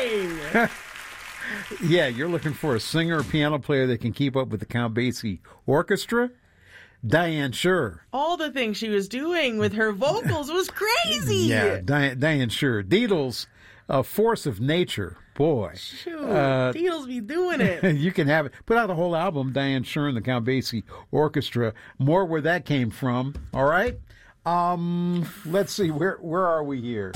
sing. Yeah, you're looking for a singer or piano player that can keep up with the Count Basie Orchestra? Diane Shure. All the things she was doing with her vocals was crazy. Yeah, Diane Shure. Deedles, a force of nature. Boy. Shoot, Deedles be doing it. You can have it. Put out a whole album, Diane Shure and the Count Basie Orchestra. More where that came from. All right? Let's see. Where are we here?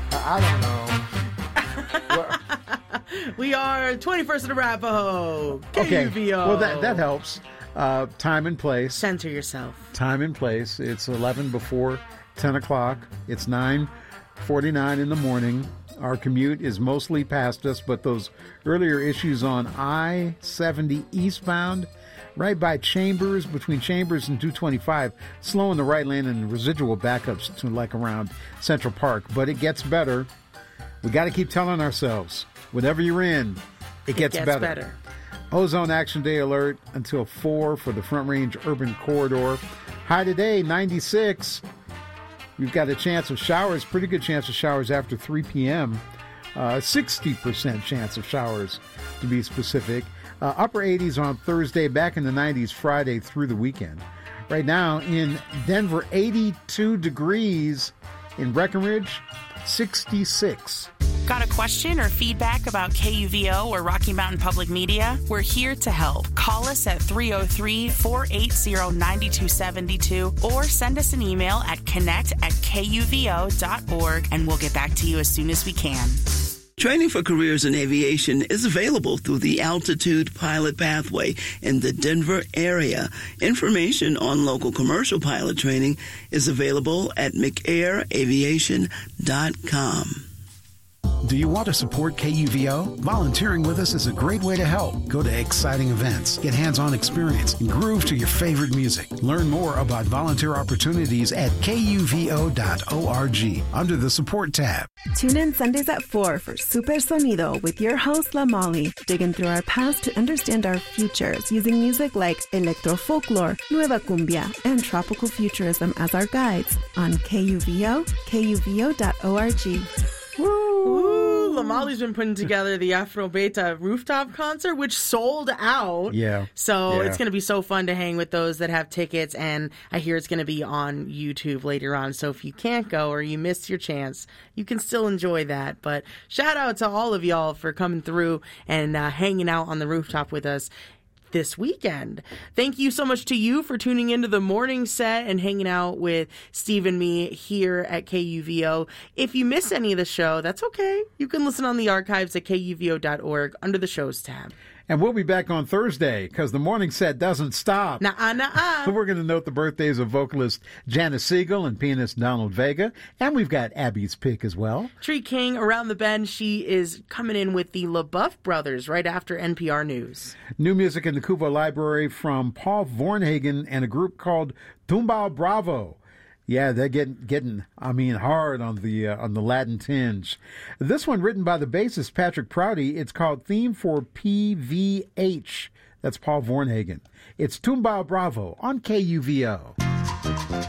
I don't know. We are 21st in Arapahoe. Okay. KUVO. Well, that helps. Time and place. Center yourself. Time and place. It's 11 before 10 o'clock. It's 9:49 in the morning. Our commute is mostly past us, but those earlier issues on I-70 eastbound, right by Chambers, between Chambers and 225, slowing the right lane and residual backups to like around Central Park. But it gets better. We got to keep telling ourselves, whatever you're in, it gets better. Ozone Action Day alert until 4 for the Front Range Urban Corridor. High today, 96. We've got a chance of showers, pretty good chance of showers after 3 p.m. 60% chance of showers, to be specific. Upper 80s on Thursday, back in the 90s Friday through the weekend. Right now in Denver, 82 degrees. In Breckenridge, 66. Got a question or feedback about KUVO or Rocky Mountain Public Media? We're here to help. Call us at 303-480-9272 or send us an email at connect@kuvo.org and we'll get back to you as soon as we can. Training for careers in aviation is available through the Altitude Pilot Pathway in the Denver area. Information on local commercial pilot training is available at mcairaviation.com. Do you want to support KUVO? Volunteering with us is a great way to help. Go to exciting events, get hands-on experience, and groove to your favorite music. Learn more about volunteer opportunities at kuvo.org under the Support tab. Tune in Sundays at 4 for Super Sonido with your host, La Molly, digging through our past to understand our futures using music like electro-folklore, nueva cumbia, and tropical futurism as our guides on KUVO, kuvo.org. Ooh, Lamali's been putting together the Afro Beta rooftop concert, which sold out. Yeah. So it's going to be so fun to hang with those that have tickets, and I hear it's going to be on YouTube later on. So if you can't go or you missed your chance, you can still enjoy that. But shout out to all of y'all for coming through and hanging out on the rooftop with us this weekend. Thank you so much to you for tuning into the morning set and hanging out with Steve and me here at KUVO. If you miss any of the show, that's okay. You can listen on the archives at kuvo.org under the shows tab. And we'll be back on Thursday because the morning set doesn't stop. Nuh-uh. We're going to note the birthdays of vocalist Janice Siegel and pianist Donald Vega. And we've got Abby's pick as well. Tree King around the bend. She is coming in with the LaBeouf brothers right after NPR News. New music in the Kuvo Library from Paul Vornhagen and a group called Tumbao Bravo. Yeah, they're getting hard on the Latin tinge. This one written by the bassist Patrick Prouty. It's called Theme for PVH. That's Paul Vornhagen. It's Tumbao Bravo on KUVO.